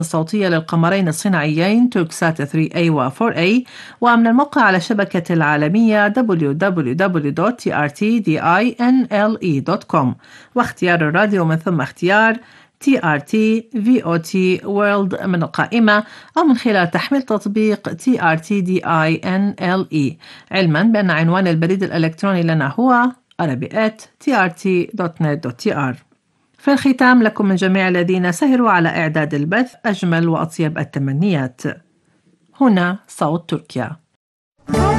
الصوتية للقمرين الصناعيين توركسات 3A و 4A، ومن الموقع على الشبكة العالمية www.trtdinle.com، واختيار الراديو من ثم اختيار TRT VOT World من القائمة، أو من خلال تحميل تطبيق TRTDINLE، علما بأن عنوان البريد الإلكتروني لنا هو arabi@trt.net.tr. في الختام، لكم من جميع الذين سهروا على إعداد البث أجمل وأطيب التمنيات. هنا صوت تركيا.